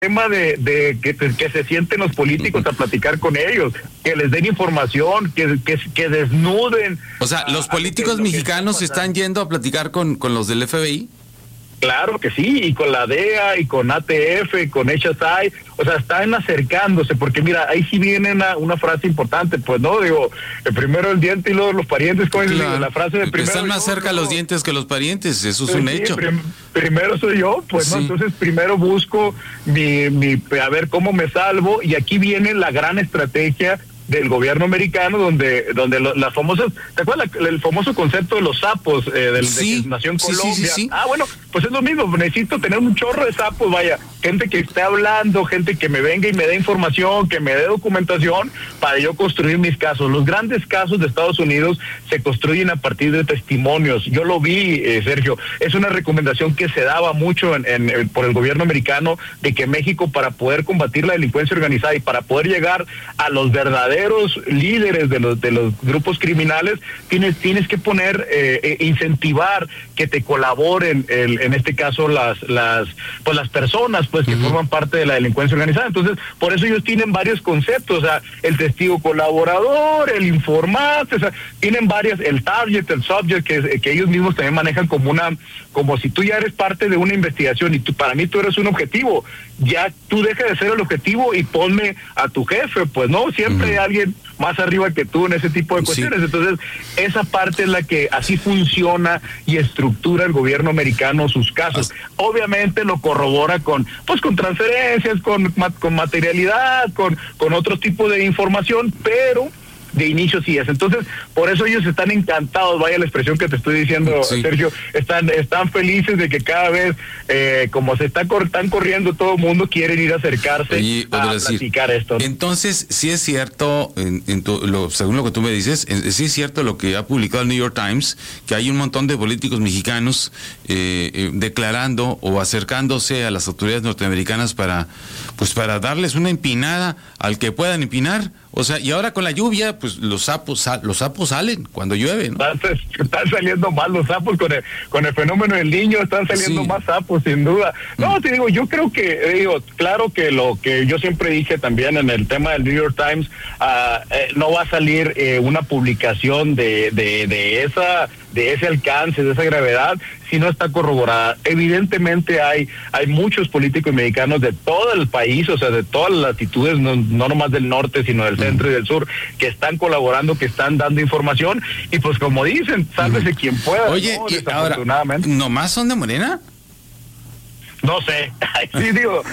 tema de que se sienten los políticos a platicar con ellos, que les den información, que desnuden. O sea, ¿los políticos mexicanos están yendo a platicar con los del FBI? Claro que sí, y con la DEA, y con ATF, y con HSI, o sea, están acercándose, porque mira, ahí sí viene una frase importante, pues no, digo, primero el diente y luego los parientes, como claro. La frase de primero. Están más cerca los dientes que los parientes, eso es un hecho. Primero soy yo, pues sí. no, entonces primero busco a ver cómo me salvo, y aquí viene la gran estrategia del gobierno americano, donde las famosas, ¿te acuerdas el famoso concepto de los sapos de Nación Colombia? Sí. Bueno, pues es lo mismo, necesito tener un chorro de sapos, vaya, gente que esté hablando, gente que me venga y me dé información, que me dé documentación para yo construir mis casos. Los grandes casos de Estados Unidos se construyen a partir de testimonios. Yo lo vi, Sergio, es una recomendación que se daba mucho por el gobierno americano, de que México, para poder combatir la delincuencia organizada y para poder llegar a los verdaderos líderes de los grupos criminales, tienes que poner, incentivar que te colaboren, en este caso las personas pues que forman parte de la delincuencia organizada. Entonces, por eso ellos tienen varios conceptos, o sea, el testigo colaborador, el informante, o sea, tienen varias, el target, el subject, que ellos mismos también manejan como si tú ya eres parte de una investigación y para mí tú eres un objetivo, ya tú deja de ser el objetivo y ponme a tu jefe, pues no, siempre hay alguien más arriba que tú en ese tipo de cuestiones. Sí. Entonces, esa parte es la que así funciona y estructura el gobierno americano sus casos. Obviamente lo corrobora con transferencias, con materialidad, con otro tipo de información, pero de inicio sí es. Entonces, por eso ellos están encantados, vaya la expresión que te estoy diciendo, sí. Sergio, están felices de que cada vez, como están corriendo todo el mundo, quieren ir a acercarse a platicar esto, ¿no? Entonces, sí es cierto, según lo que tú me dices, sí es cierto lo que ha publicado el New York Times, que hay un montón de políticos mexicanos declarando o acercándose a las autoridades norteamericanas para darles una empinada al que puedan empinar. O sea, y ahora con la lluvia, pues los sapos salen cuando llueve, ¿no? Están saliendo más los sapos con el fenómeno del Niño, están saliendo más sapos, sin duda. No, te digo, yo creo que, claro que lo que yo siempre dije también en el tema del New York Times, no va a salir una publicación de ese alcance, de esa gravedad, si no está corroborada. Evidentemente hay muchos políticos mexicanos de todo el país, o sea, de todas las latitudes, no nomás del norte, sino del centro y del sur, que están colaborando, que están dando información, y pues como dicen, sálvese quien pueda. Oye, ¿no? Y ahora, ¿nomás son de Morena? No sé, sí digo,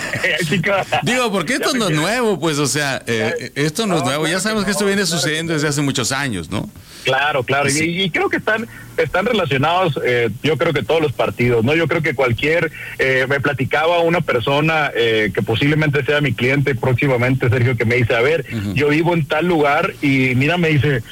digo, porque esto no es nuevo, pues, o sea, esto no es nuevo, ya sabemos que esto viene sucediendo desde hace muchos años, ¿no? Claro, sí. y creo que están relacionados, yo creo que todos los partidos, ¿no? Yo creo que me platicaba una persona que posiblemente sea mi cliente próximamente, Sergio, que me dice, a ver, yo vivo en tal lugar, y mira, me dice,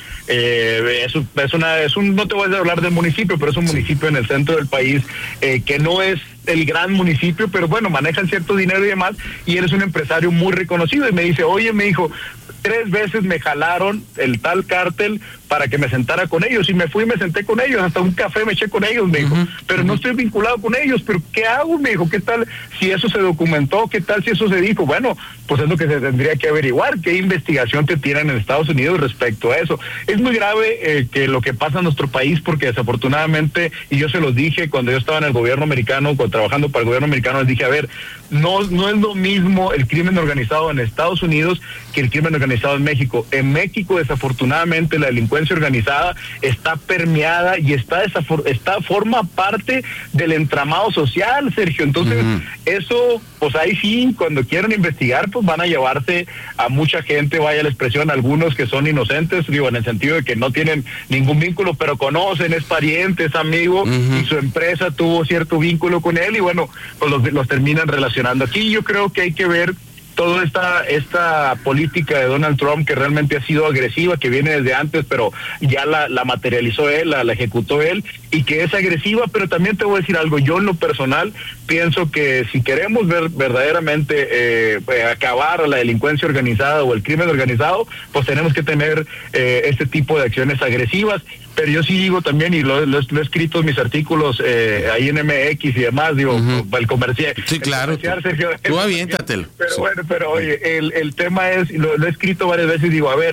no te voy a hablar del municipio, pero es un municipio en el centro del país, que no es el gran municipio, pero bueno, manejan cierto dinero y demás, y eres un empresario muy reconocido, y me dice, oye, me dijo, 3 veces me jalaron el tal cártel para que me sentara con ellos, y me fui y me senté con ellos, hasta un café me eché con ellos, me dijo, pero no estoy vinculado con ellos, pero ¿qué hago? Me dijo, ¿qué tal si eso se documentó? ¿Qué tal si eso se dijo? Bueno, pues es lo que se tendría que averiguar, qué investigación te tienen en Estados Unidos respecto a eso. Es muy grave que lo que pasa en nuestro país, porque desafortunadamente, y yo se los dije cuando yo estaba en el gobierno americano, trabajando para el gobierno americano, les dije, a ver, no es lo mismo el crimen organizado en Estados Unidos que el crimen organizado en México. En México, desafortunadamente, la delincuencia organizada está permeada y forma parte del entramado social, Sergio. Entonces, eso, pues ahí sí, cuando quieran investigar, pues van a llevarse a mucha gente, vaya la expresión, algunos que son inocentes, digo, en el sentido de que no tienen ningún vínculo, pero conocen, es pariente, es amigo, y su empresa tuvo cierto vínculo con él, y bueno, pues los terminan relacionando. Aquí yo creo que hay que ver toda esta política de Donald Trump, que realmente ha sido agresiva, que viene desde antes, pero ya la materializó él, la ejecutó él, y que es agresiva. Pero también te voy a decir algo, yo en lo personal pienso que si queremos ver verdaderamente acabar a la delincuencia organizada o el crimen organizado, pues tenemos que tener este tipo de acciones agresivas. pero yo sí digo también, y lo he escrito en mis artículos ahí en MX y demás, digo, el comercial. Sí, claro. Sergio, tú aviéntatelo. Pero bueno, pero oye, el tema es, lo he escrito varias veces, digo, a ver,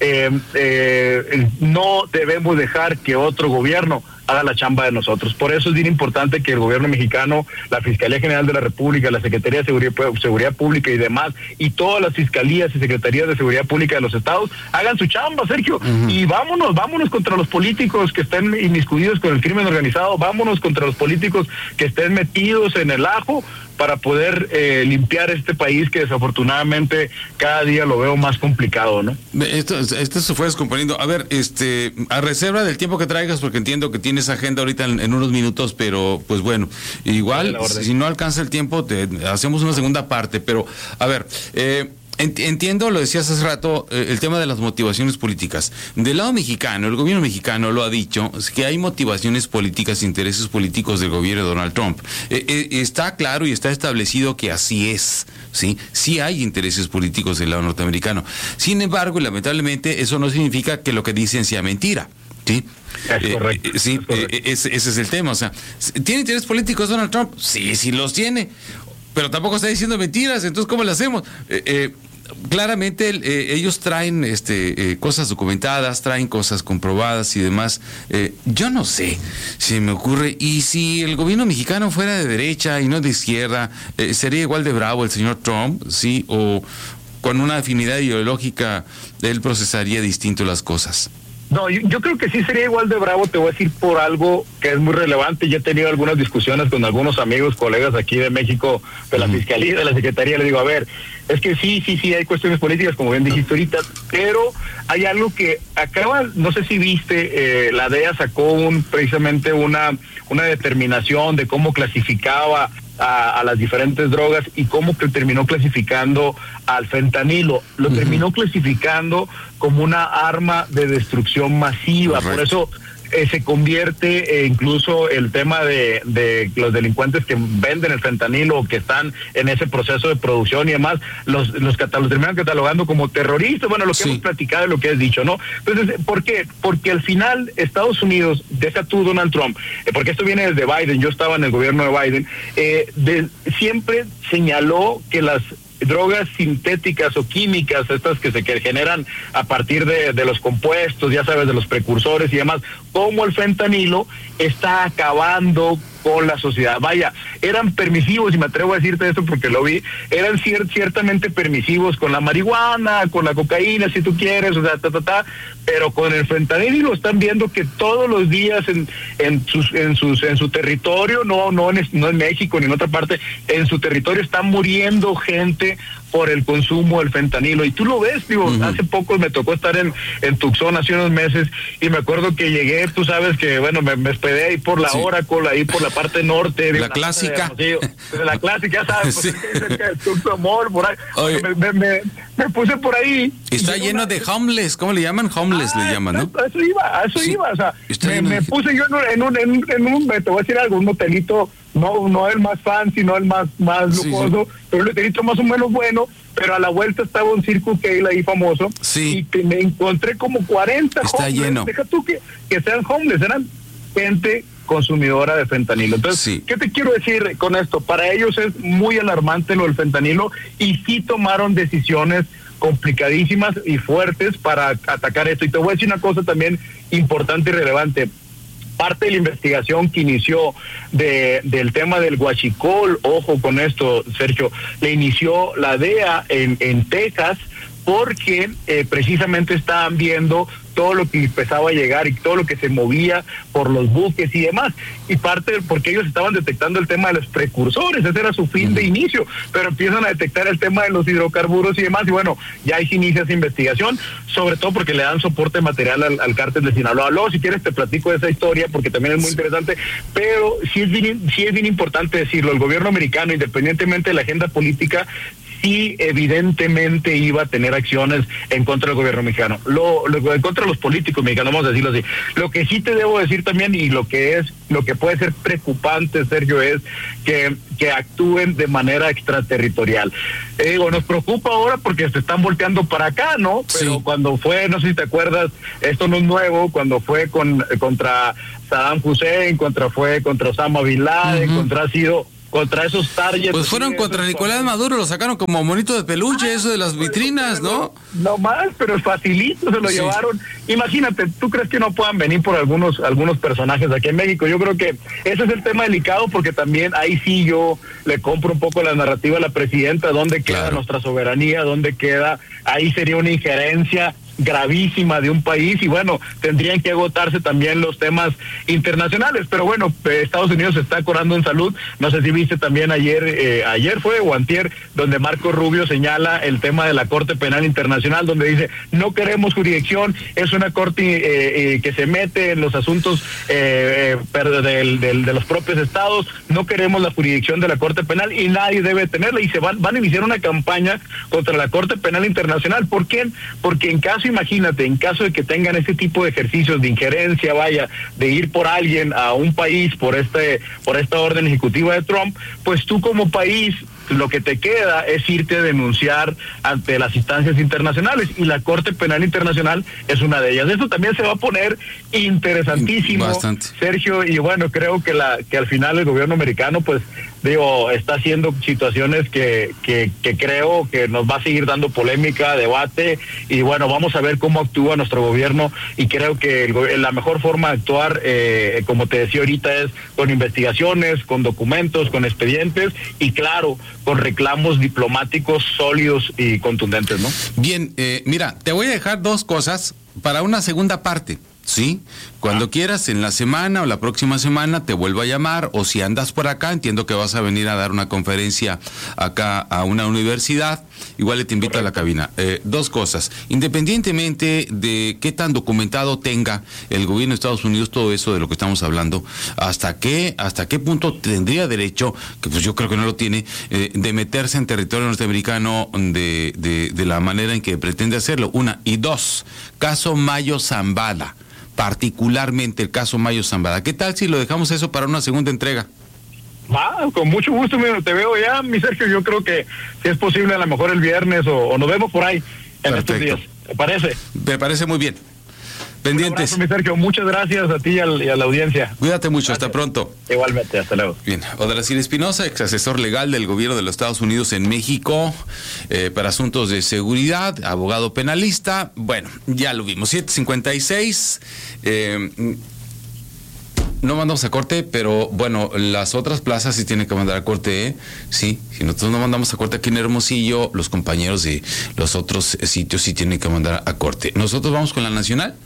no debemos dejar que otro gobierno haga la chamba de nosotros. Por eso es bien importante que el gobierno mexicano, la Fiscalía General de la República, la Secretaría de Seguridad Pública y demás, y todas las fiscalías y secretarías de seguridad pública de los estados hagan su chamba, Sergio. Y vámonos contra los políticos que estén inmiscuidos con el crimen organizado, vámonos contra los políticos que estén metidos en el ajo para poder limpiar este país que desafortunadamente cada día lo veo más complicado, ¿no? Esto se fue descomponiendo. A ver, a reserva del tiempo que traigas, porque entiendo que tienes agenda ahorita en unos minutos, pero pues bueno, igual si no alcanza el tiempo, hacemos una segunda parte, pero a ver, entiendo, lo decías hace rato, el tema de las motivaciones políticas. Del lado mexicano, el gobierno mexicano lo ha dicho, es que hay motivaciones políticas, intereses políticos del gobierno de Donald Trump. Está claro y está establecido que así es, ¿sí? Sí hay intereses políticos del lado norteamericano. Sin embargo, lamentablemente, eso no significa que lo que dicen sea mentira, ¿sí? Es correcto. Sí, ese es el tema. O sea, ¿tiene intereses políticos Donald Trump? Sí los tiene. Pero tampoco está diciendo mentiras, entonces ¿cómo lo hacemos? Claramente ellos traen cosas documentadas, traen cosas comprobadas y demás. Yo no sé, se me ocurre, y si el gobierno mexicano fuera de derecha y no de izquierda, ¿sería igual de bravo el señor Trump? ¿Sí? ¿O con una afinidad ideológica él procesaría distinto las cosas? No, yo creo que sí sería igual de bravo, te voy a decir por algo que es muy relevante. Yo he tenido algunas discusiones con algunos amigos, colegas aquí de México, de la Fiscalía, de la Secretaría, le digo, a ver, es que sí, hay cuestiones políticas, como bien dijiste ahorita, pero hay algo que acaba, no sé si viste, la DEA sacó precisamente una determinación de cómo clasificaba a las diferentes drogas y cómo que terminó clasificando al fentanilo. Lo terminó clasificando como una arma de destrucción masiva. Correcto. Por eso se convierte incluso el tema de los delincuentes que venden el fentanilo o que están en ese proceso de producción y demás, los terminan catalogando como terroristas. Bueno, lo que hemos platicado y lo que has dicho, ¿no? Entonces, ¿por qué? Porque al final Estados Unidos, deja tú Donald Trump, porque esto viene desde Biden, yo estaba en el gobierno de Biden, siempre señaló que las drogas sintéticas o químicas, estas que se generan a partir de los compuestos, ya sabes, de los precursores y demás, como el fentanilo, está acabando con la sociedad. Vaya, eran permisivos, y me atrevo a decirte esto porque lo vi, eran ciertamente permisivos con la marihuana, con la cocaína, si tú quieres, o sea, pero con el fentanilo están viendo que todos los días en su territorio, no en México ni en otra parte, en su territorio están muriendo gente por el consumo del fentanilo, y tú lo ves, digo, hace poco me tocó estar en Tucson hace unos meses, y me acuerdo que llegué, tú sabes que, bueno, me hospedé ahí por la Oracle, ahí por la parte norte. La clásica. La clásica, ya sabes, cerca del Tucson Mall, por ahí. Me puse por ahí. Está lleno de homeless, ¿cómo le llaman? Homeless le llaman, ¿no? Eso iba, o sea, me puse yo en un, te voy a decir algo, un hotelito, no el más fancy, no el más lujoso, pero un hotelito más o menos bueno, pero a la vuelta estaba un Circle K ahí famoso, y que me encontré como 40 está homeless. Lleno. Deja tú que sean homeless, eran gente consumidora de fentanilo. Entonces, ¿qué te quiero decir con esto? Para ellos es muy alarmante lo del fentanilo, y sí tomaron decisiones complicadísimas y fuertes para atacar esto. Y te voy a decir una cosa también importante y relevante. Parte de la investigación que inició del tema del huachicol, ojo con esto, Sergio, le inició la DEA en Texas, porque precisamente estaban viendo todo lo que empezaba a llegar y todo lo que se movía por los buques y demás, y parte porque ellos estaban detectando el tema de los precursores, ese era su fin de inicio, pero empiezan a detectar el tema de los hidrocarburos y demás, y bueno, ya ahí se inicia esa investigación, sobre todo porque le dan soporte material al cártel de Sinaloa. Luego, si quieres, te platico de esa historia, porque también es muy interesante, pero sí es bien importante decirlo, el gobierno americano, independientemente de la agenda política, sí evidentemente iba a tener acciones en contra del gobierno mexicano, en contra de los políticos mexicanos, vamos a decirlo así. Lo que sí te debo decir también, y lo que puede ser preocupante, Sergio, es que actúen de manera extraterritorial. Nos preocupa ahora porque se están volteando para acá, ¿no? Pero sí, cuando fue, no sé si te acuerdas, esto no es nuevo, cuando fue contra Saddam Hussein, contra Osama Bin Laden, contra esos targets. Pues fueron contra Nicolás Maduro, lo sacaron como monito de peluche, eso de las vitrinas, ¿no? No más, pero facilito se lo llevaron. Imagínate, ¿tú crees que no puedan venir por algunos personajes aquí en México? Yo creo que ese es el tema delicado, porque también ahí sí yo le compro un poco la narrativa a la presidenta, ¿dónde queda nuestra soberanía? ¿Dónde queda? Ahí sería una injerencia gravísima de un país, y bueno, tendrían que agotarse también los temas internacionales, pero bueno, Estados Unidos se está curando en salud. No sé si viste también ayer fue o antier, donde Marco Rubio señala el tema de la Corte Penal Internacional, donde dice, no queremos jurisdicción, es una corte que se mete en los asuntos de los propios estados, no queremos la jurisdicción de la Corte Penal y nadie debe tenerla, y se van a iniciar una campaña contra la Corte Penal Internacional. ¿Por qué? Porque imagínate, en caso de que tengan este tipo de ejercicios de injerencia, de ir por alguien a un país por esta orden ejecutiva de Trump, pues tú como país lo que te queda es irte a denunciar ante las instancias internacionales, y la Corte Penal Internacional es una de ellas. Esto también se va a poner interesantísimo, bastante, Sergio, y bueno, creo que al final el gobierno americano, pues está haciendo situaciones que creo que nos va a seguir dando polémica, debate, y bueno, vamos a ver cómo actúa nuestro gobierno, y creo que la mejor forma de actuar, como te decía ahorita, es con investigaciones, con documentos, con expedientes, y claro, con reclamos diplomáticos sólidos y contundentes, ¿no? Bien, mira, te voy a dejar dos cosas para una segunda parte. Sí, cuando quieras, en la semana o la próxima semana te vuelvo a llamar, o si andas por acá, entiendo que vas a venir a dar una conferencia acá a una universidad, igual te invito a la cabina. Dos cosas, independientemente de qué tan documentado tenga el gobierno de Estados Unidos todo eso de lo que estamos hablando, hasta qué punto tendría derecho, que pues yo creo que no lo tiene, de meterse en territorio norteamericano de la manera en que pretende hacerlo, una, y dos, caso Mayo Zambada. Particularmente el caso Mayo Zambada. ¿Qué tal si lo dejamos eso para una segunda entrega? Con mucho gusto, te veo ya, mi Sergio. Yo creo que si es posible, a lo mejor el viernes o nos vemos por ahí en estos días. ¿Te parece? Me parece muy bien. Pendientes. Un abrazo, mi Sergio. Muchas gracias a ti y a la audiencia. Cuídate mucho. Gracias. Hasta pronto. Igualmente, hasta luego. Bien, Odrasir Espinosa, ex asesor legal del gobierno de los Estados Unidos en México para asuntos de seguridad, abogado penalista. Bueno, ya lo vimos. 7:56. No mandamos a corte, pero bueno, las otras plazas sí tienen que mandar a corte, sí. Si nosotros no mandamos a corte aquí en Hermosillo, los compañeros de los otros sitios sí tienen que mandar a corte. Nosotros vamos con la nacional.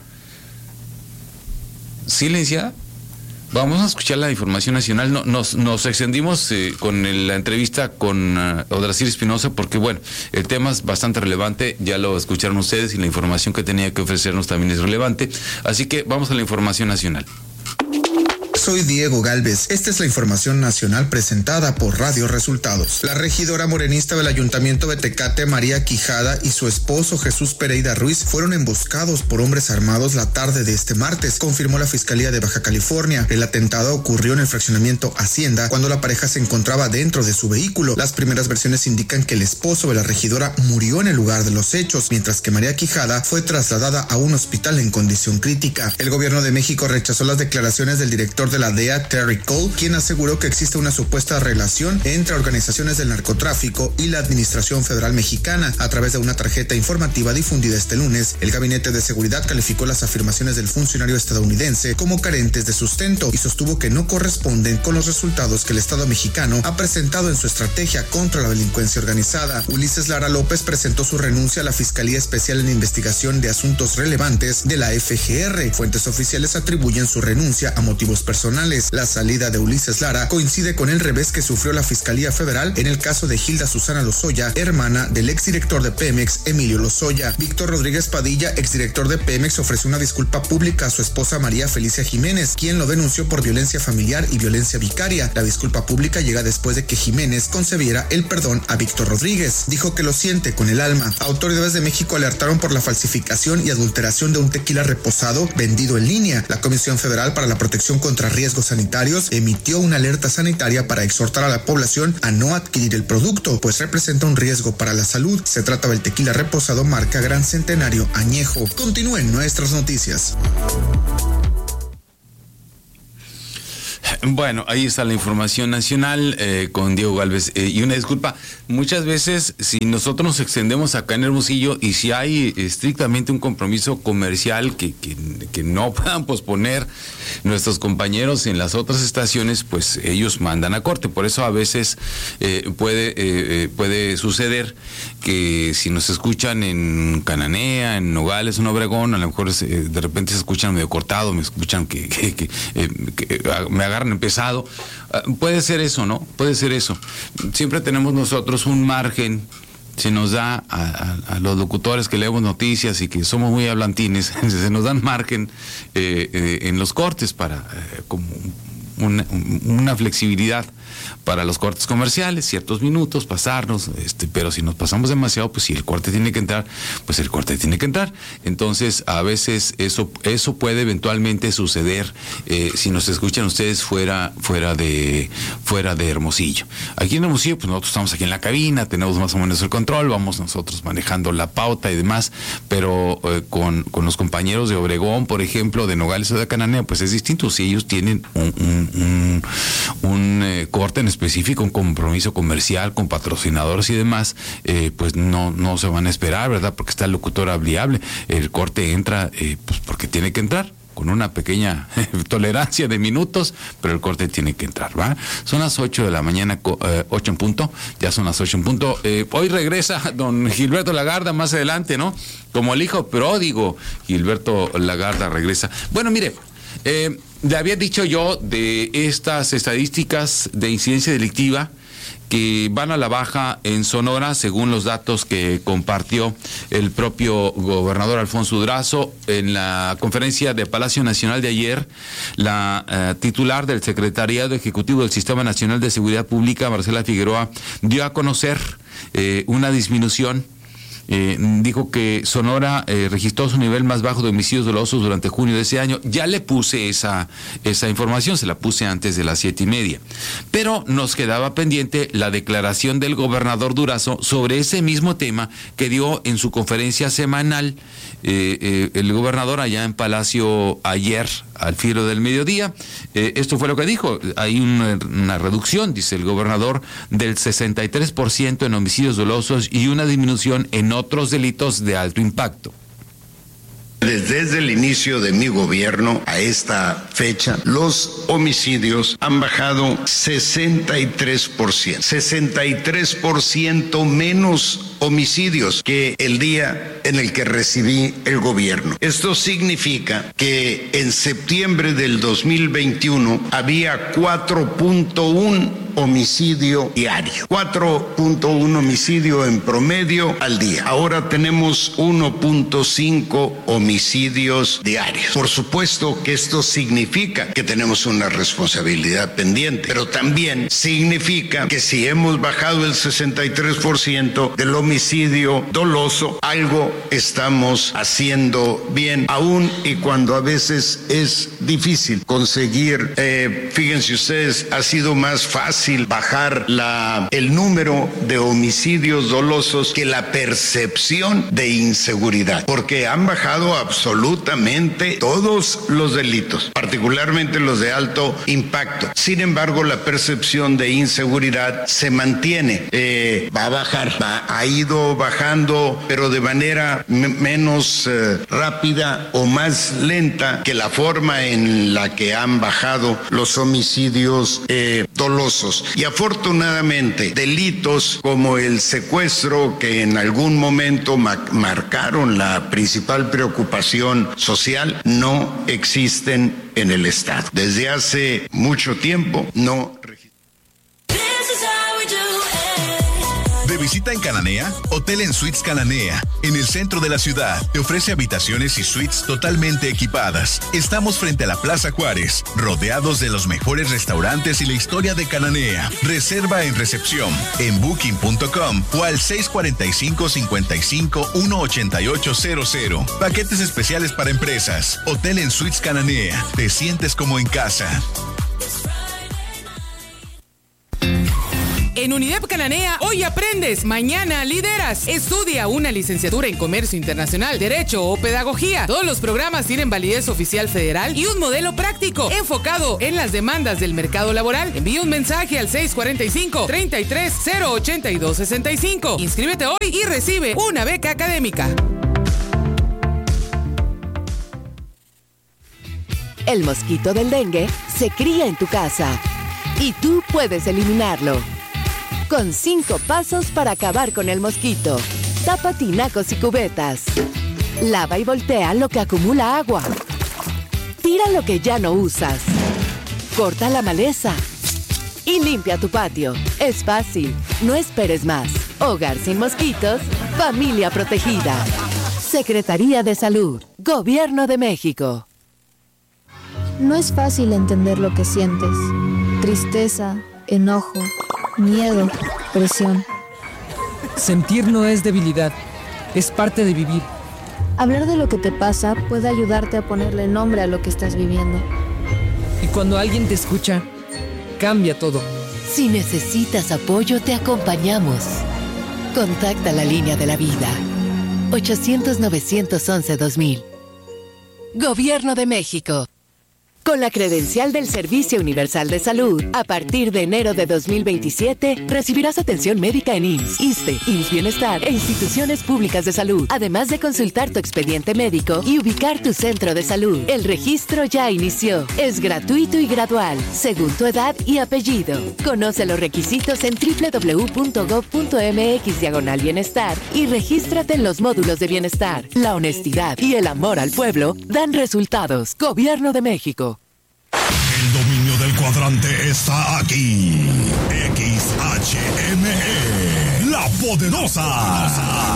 Sí, licenciada. Vamos a escuchar la información nacional. Nos extendimos con la entrevista con Odrasir Espinosa porque, bueno, el tema es bastante relevante. Ya lo escucharon ustedes y la información que tenía que ofrecernos también es relevante. Así que vamos a la información nacional. Soy Diego Galvez. Esta es la información nacional presentada por Radio Resultados. La regidora morenista del Ayuntamiento de Tecate, María Quijada, y su esposo Jesús Pereira Ruiz fueron emboscados por hombres armados la tarde de este martes, confirmó la Fiscalía de Baja California. El atentado ocurrió en el fraccionamiento Hacienda cuando la pareja se encontraba dentro de su vehículo. Las primeras versiones indican que el esposo de la regidora murió en el lugar de los hechos, mientras que María Quijada fue trasladada a un hospital en condición crítica. El gobierno de México rechazó las declaraciones del director de la DEA, Terry Cole, quien aseguró que existe una supuesta relación entre organizaciones del narcotráfico y la Administración Federal Mexicana. A través de una tarjeta informativa difundida este lunes, el Gabinete de Seguridad calificó las afirmaciones del funcionario estadounidense como carentes de sustento y sostuvo que no corresponden con los resultados que el Estado mexicano ha presentado en su estrategia contra la delincuencia organizada. Ulises Lara López presentó su renuncia a la Fiscalía Especial en Investigación de Asuntos Relevantes de la FGR. Fuentes oficiales atribuyen su renuncia a motivos personales personales. La salida de Ulises Lara coincide con el revés que sufrió la Fiscalía Federal en el caso de Hilda Susana Lozoya, hermana del exdirector de Pemex, Emilio Lozoya. Víctor Rodríguez Padilla, exdirector de Pemex, ofreció una disculpa pública a su esposa María Felicia Jiménez, quien lo denunció por violencia familiar y violencia vicaria. La disculpa pública llega después de que Jiménez concebiera el perdón a Víctor Rodríguez. Dijo que lo siente con el alma. Autoridades de México alertaron por la falsificación y adulteración de un tequila reposado vendido en línea. La Comisión Federal para la Protección contra Riesgos Sanitarios emitió una alerta sanitaria para exhortar a la población a no adquirir el producto, pues representa un riesgo para la salud. Se trata del tequila reposado marca Gran Centenario Añejo. Continúen nuestras noticias. Bueno, ahí está la información nacional con Diego Gálvez. Y una disculpa, muchas veces si nosotros nos extendemos acá en Hermosillo y si hay estrictamente un compromiso comercial que no puedan posponer nuestros compañeros en las otras estaciones, pues ellos mandan a corte. Por eso a veces puede suceder que si nos escuchan en Cananea, en Nogales, en Obregón, a lo mejor de repente se escuchan medio cortado, me escuchan que me agarran empezado. Puede ser eso, ¿no? Puede ser eso. Siempre tenemos nosotros un margen, se nos da a los locutores que leemos noticias y que somos muy hablantines, se nos dan margen en los cortes para como una flexibilidad para los cortes comerciales, ciertos minutos, pasarnos, pero si nos pasamos demasiado, pues si el corte tiene que entrar, pues el corte tiene que entrar. Entonces, a veces eso puede eventualmente suceder si nos escuchan ustedes fuera de Hermosillo. Aquí en Hermosillo, pues nosotros estamos aquí en la cabina, tenemos más o menos el control, vamos nosotros manejando la pauta y demás, pero con los compañeros de Obregón, por ejemplo, de Nogales o de Cananea, pues es distinto. Si ellos tienen un corte en específico, un compromiso comercial con patrocinadores y demás, pues no se van a esperar, ¿verdad? Porque está el locutor hablable. El corte entra pues porque tiene que entrar, con una pequeña tolerancia de minutos, pero el corte tiene que entrar, ¿va? Son las 8 de la mañana, 8 en punto, ya son las 8 en punto. Hoy regresa don Gilberto Lagarda más adelante, ¿no? Como el hijo pródigo, Gilberto Lagarda regresa. Bueno, mire, le había dicho yo de estas estadísticas de incidencia delictiva que van a la baja en Sonora, según los datos que compartió el propio gobernador Alfonso Durazo en la conferencia de Palacio Nacional de ayer. La titular del Secretariado Ejecutivo del Sistema Nacional de Seguridad Pública, Marcela Figueroa, dio a conocer una disminución. Dijo que Sonora registró su nivel más bajo de homicidios dolosos durante junio de ese año. Ya le puse esa información, se la puse antes de las 7:30. Pero nos quedaba pendiente la declaración del gobernador Durazo sobre ese mismo tema que dio en su conferencia semanal el gobernador allá en Palacio ayer al filo del mediodía. Esto fue lo que dijo. Hay una reducción, dice el gobernador, del 63% en homicidios dolosos y una disminución en otros delitos de alto impacto. Desde el inicio de mi gobierno a esta fecha, los homicidios han bajado 63%. 63% menos homicidios que el día en el que recibí el gobierno. Esto significa que en septiembre del 2021 había 4.1 homicidio diario. 4.1 homicidio en promedio al día. Ahora tenemos 1.5 homicidios diarios. Por supuesto que esto significa que tenemos una responsabilidad pendiente, pero también significa que si hemos bajado el 63% del homicidio doloso, algo estamos haciendo bien, aún y cuando a veces es difícil conseguir. Fíjense ustedes, ha sido más fácil bajar el número de homicidios dolosos que la percepción de inseguridad, porque han bajado absolutamente todos los delitos, particularmente los de alto impacto. Sin embargo, la percepción de inseguridad se mantiene, va a bajar, hay ido bajando, pero de manera menos rápida o más lenta que la forma en la que han bajado los homicidios dolosos. Y afortunadamente, delitos como el secuestro, que en algún momento marcaron la principal preocupación social, no existen en el Estado. Desde hace mucho tiempo no. De visita en Cananea, Hotel en Suites Cananea, en el centro de la ciudad. Te ofrece habitaciones y suites totalmente equipadas. Estamos frente a la Plaza Juárez, rodeados de los mejores restaurantes y la historia de Cananea. Reserva en recepción, en booking.com o al 645-55-18800. Paquetes especiales para empresas. Hotel en Suites Cananea. Te sientes como en casa. En UNIDEP Cananea, hoy aprendes, mañana lideras. Estudia una licenciatura en Comercio Internacional, Derecho o Pedagogía. Todos los programas tienen validez oficial federal y un modelo práctico enfocado en las demandas del mercado laboral. Envía un mensaje al 645-33-082-65. Inscríbete hoy y recibe una beca académica. El mosquito del dengue se cría en tu casa y tú puedes eliminarlo. Con 5 pasos para acabar con el mosquito. Tapa tinacos y cubetas. Lava y voltea lo que acumula agua. Tira lo que ya no usas. Corta la maleza. Y limpia tu patio. Es fácil. No esperes más. Hogar sin mosquitos. Familia protegida. Secretaría de Salud. Gobierno de México. No es fácil entender lo que sientes. Tristeza, enojo, miedo, presión. Sentir no es debilidad, es parte de vivir. Hablar de lo que te pasa puede ayudarte a ponerle nombre a lo que estás viviendo. Y cuando alguien te escucha, cambia todo. Si necesitas apoyo, te acompañamos. Contacta la línea de la vida. 800-911-2000. Gobierno de México. Con la credencial del Servicio Universal de Salud, a partir de enero de 2027, recibirás atención médica en IMSS, ISSSTE, IMSS Bienestar e instituciones públicas de salud, además de consultar tu expediente médico y ubicar tu centro de salud. El registro ya inició. Es gratuito y gradual, según tu edad y apellido. Conoce los requisitos en www.gov.mx/bienestar y regístrate en los módulos de bienestar. La honestidad y el amor al pueblo dan resultados. Gobierno de México. El dominio del cuadrante está aquí. XHME, La Poderosa.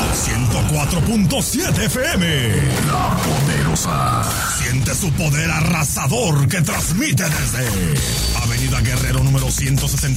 104.7 FM. La Poderosa. Siente su poder arrasador que transmite desde Avenida Guerrero número 160.